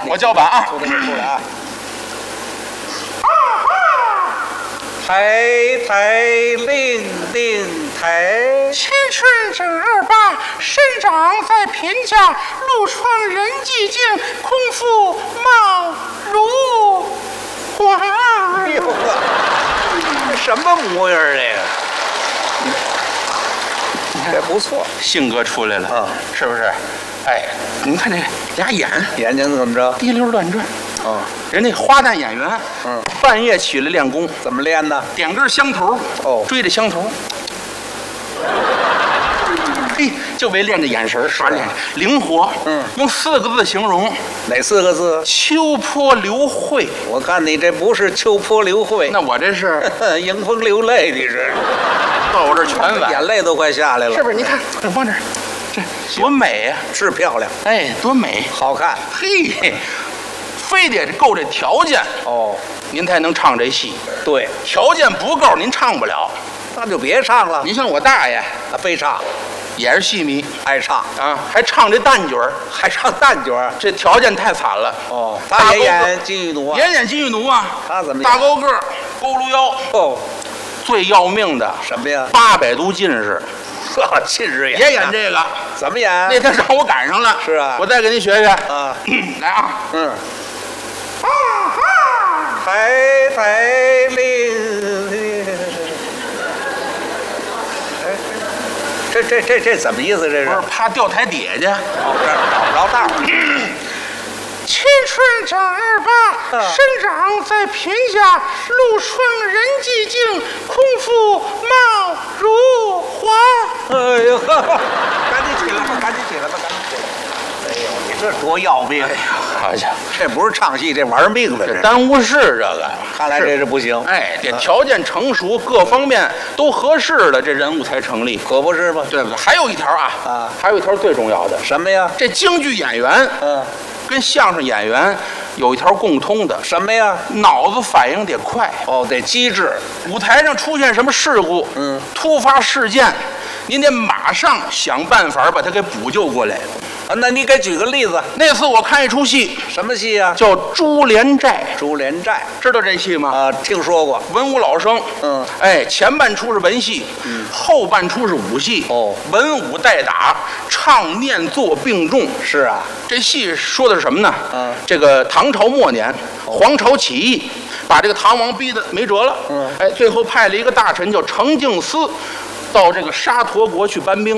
我叫板啊， 出来啊！抬抬令令抬， 青春正28，生长在贫家，陆川人寂静，空腹貌如花。 哎呦呵，这什么模样儿这个？这不错， 性格出来了，是不是？哎，你看这俩眼睛怎么着？ 滴溜乱转。人那花旦演员，半夜起来练功， 怎么练呢？ 点根香头，追着香头，嘿，就为练这眼神耍脸灵活。用4个字形容， 哪4个字？ 秋波流慧。 我看你这不是秋波流慧， 那我这是迎风流泪，你是到我这全完， 眼泪都快下来了， 是不是？你看这往这，这多美呀！ 是漂亮， 哎，多美， 好看。 嘿。非得够这条件您才能唱这戏。 对， 条件不够您唱不了， 那就别唱了。 您像我大爷， 非唱， 也是戏迷， 爱唱啊，还唱这旦角儿， 还唱旦角儿， 这条件太惨了。 他也演金玉奴啊， 也演金玉奴啊。 他怎么大高个儿，佝偻腰。最要命的什么呀 ？800度近视。 近视眼也演这个？ 怎么演？ 那天让我赶上了。 是啊， 我再给您学学啊。 来啊， 抬抬令，这怎么意思？这是怕掉台底下去， 这找不着道。 青春正28，生长在贫家，陆春人寂静，空腹貌如花。 哎呦，赶紧起来吧，赶紧起来吧，赶紧起来！哎呦，你这多要命！哎呀， 好家伙， 这不是唱戏，这玩命的，这耽误事这个。 看来这是不行。 哎，这条件成熟，各方面都合适了，这人物才成立， 可不是吗？ 对不对？还有一条啊，还有一条最重要的， 什么呀？ 这京剧演员，跟相声演员有一条共通的， 什么呀？ 脑子反应得快， 得机智。 舞台上出现什么事故，突发事件，您得马上想办法把它给补救过来。 那你给举个例子。 那次我看一出戏， 什么戏啊？ 叫《珠帘寨》。 珠帘寨， 知道这戏吗？ 听说过。 文武老生。哎，前半出是文戏，后半出是武戏。文武带打，唱念做并重。 是啊， 这戏说的是什么呢？这个唐朝末年，黄巢起义，把这个唐王逼得没辙了。哎，最后派了一个大臣叫程敬思，到这个沙陀国去搬兵。